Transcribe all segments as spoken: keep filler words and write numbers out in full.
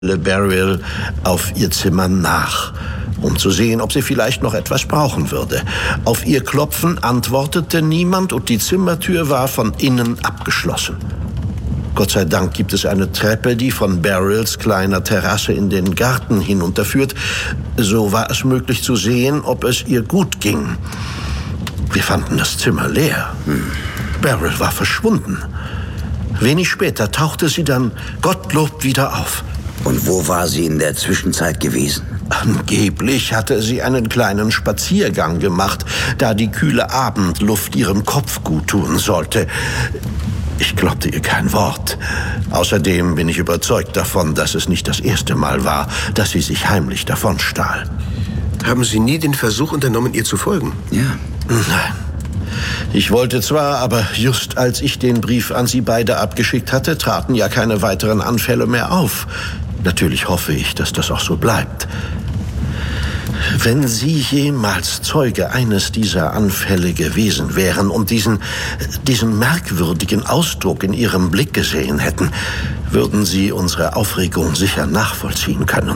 Beryl auf ihr Zimmer nach, um zu sehen, ob sie vielleicht noch etwas brauchen würde. Auf ihr Klopfen antwortete niemand und die Zimmertür war von innen abgeschlossen. Gott sei Dank gibt es eine Treppe, die von Beryls kleiner Terrasse in den Garten hinunterführt. So war es möglich zu sehen, ob es ihr gut ging. Wir fanden das Zimmer leer. Beryl war verschwunden. Wenig später tauchte sie dann Gottlob wieder auf. Und wo war sie in der Zwischenzeit gewesen? Angeblich hatte sie einen kleinen Spaziergang gemacht, da die kühle Abendluft ihrem Kopf gut tun sollte. Ich glaubte ihr kein Wort. Außerdem bin ich überzeugt davon, dass es nicht das erste Mal war, dass sie sich heimlich davonstahl. Haben Sie nie den Versuch unternommen, ihr zu folgen? Ja. Nein. Ich wollte zwar, aber just als ich den Brief an Sie beide abgeschickt hatte, traten ja keine weiteren Anfälle mehr auf. Natürlich hoffe ich, dass das auch so bleibt. Wenn Sie jemals Zeuge eines dieser Anfälle gewesen wären und diesen, diesen merkwürdigen Ausdruck in Ihrem Blick gesehen hätten, würden Sie unsere Aufregung sicher nachvollziehen können.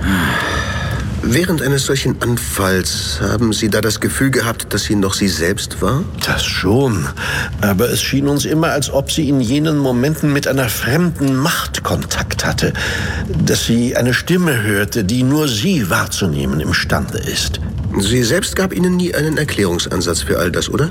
Während eines solchen Anfalls haben Sie da das Gefühl gehabt, dass sie noch Sie selbst war? Das schon. Aber es schien uns immer, als ob sie in jenen Momenten mit einer fremden Macht Kontakt hatte. Dass sie eine Stimme hörte, die nur sie wahrzunehmen imstande ist. Sie selbst gab Ihnen nie einen Erklärungsansatz für all das, oder?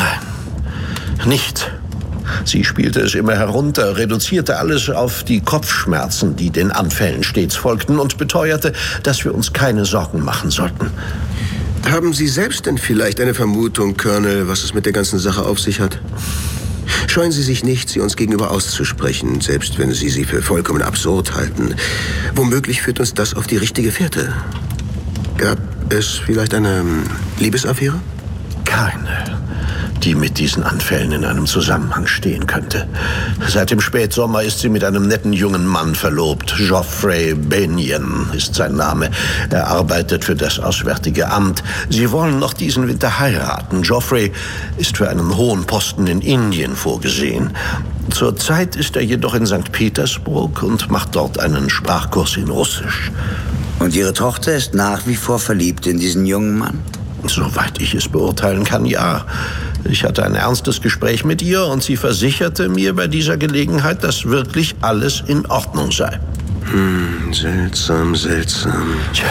Nein, nicht. Sie spielte es immer herunter, reduzierte alles auf die Kopfschmerzen, die den Anfällen stets folgten, und beteuerte, dass wir uns keine Sorgen machen sollten. Haben Sie selbst denn vielleicht eine Vermutung, Colonel, was es mit der ganzen Sache auf sich hat? Scheuen Sie sich nicht, sie uns gegenüber auszusprechen, selbst wenn Sie sie für vollkommen absurd halten. Womöglich führt uns das auf die richtige Fährte. Gab es vielleicht eine Liebesaffäre? Keine, die mit diesen Anfällen in einem Zusammenhang stehen könnte. Seit dem Spätsommer ist sie mit einem netten jungen Mann verlobt. Geoffrey Benyon ist sein Name. Er arbeitet für das Auswärtige Amt. Sie wollen noch diesen Winter heiraten. Geoffrey ist für einen hohen Posten in Indien vorgesehen. Zurzeit ist er jedoch in Sankt Petersburg und macht dort einen Sprachkurs in Russisch. Und Ihre Tochter ist nach wie vor verliebt in diesen jungen Mann? Soweit ich es beurteilen kann, ja. Ich hatte ein ernstes Gespräch mit ihr und sie versicherte mir bei dieser Gelegenheit, dass wirklich alles in Ordnung sei. Hm, seltsam, seltsam. Tja.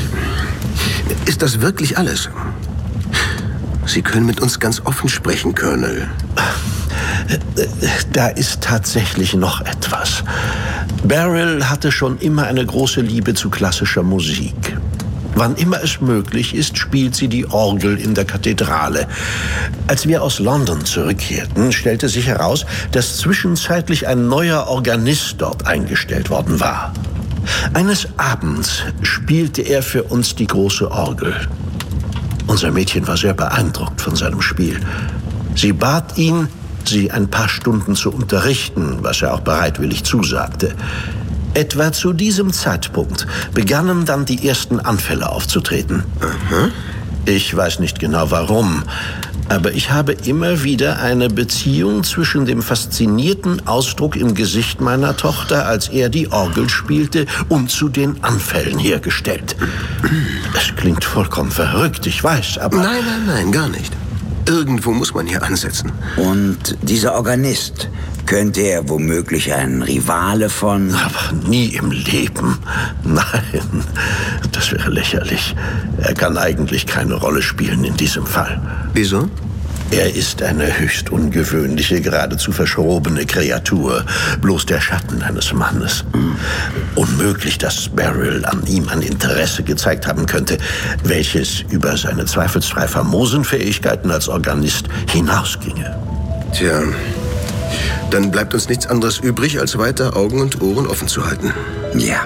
Ist das wirklich alles? Sie können mit uns ganz offen sprechen, Colonel. Da ist tatsächlich noch etwas. Beryl hatte schon immer eine große Liebe zu klassischer Musik. Wann immer es möglich ist, spielt sie die Orgel in der Kathedrale. Als wir aus London zurückkehrten, stellte sich heraus, dass zwischenzeitlich ein neuer Organist dort eingestellt worden war. Eines Abends spielte er für uns die große Orgel. Unser Mädchen war sehr beeindruckt von seinem Spiel. Sie bat ihn, sie ein paar Stunden zu unterrichten, was er auch bereitwillig zusagte. Etwa zu diesem Zeitpunkt begannen dann die ersten Anfälle aufzutreten. Aha. Ich weiß nicht genau warum, aber ich habe immer wieder eine Beziehung zwischen dem faszinierten Ausdruck im Gesicht meiner Tochter, als er die Orgel spielte, und zu den Anfällen hergestellt. Es klingt vollkommen verrückt, ich weiß, aber... Nein, nein, nein, gar nicht. Irgendwo muss man hier ansetzen. Und dieser Organist, könnte er womöglich ein Rivale von... Aber nie im Leben. Nein, das wäre lächerlich. Er kann eigentlich keine Rolle spielen in diesem Fall. Wieso? Er ist eine höchst ungewöhnliche, geradezu verschrobene Kreatur. Bloß der Schatten eines Mannes. Mhm. Unmöglich, dass Beryl an ihm ein Interesse gezeigt haben könnte, welches über seine zweifelsfrei famosen Fähigkeiten als Organist hinausginge. Tja, dann bleibt uns nichts anderes übrig, als weiter Augen und Ohren offen zu halten. Ja.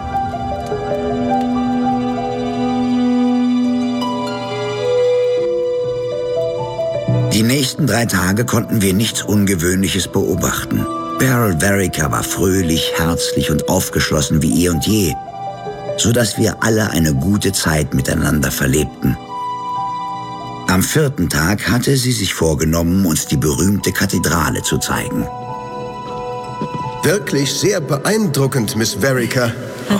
Die nächsten drei Tage konnten wir nichts Ungewöhnliches beobachten. Beryl Vereker war fröhlich, herzlich und aufgeschlossen wie eh und je, sodass wir alle eine gute Zeit miteinander verlebten. Am vierten Tag hatte sie sich vorgenommen, uns die berühmte Kathedrale zu zeigen. Wirklich sehr beeindruckend, Miss Verica.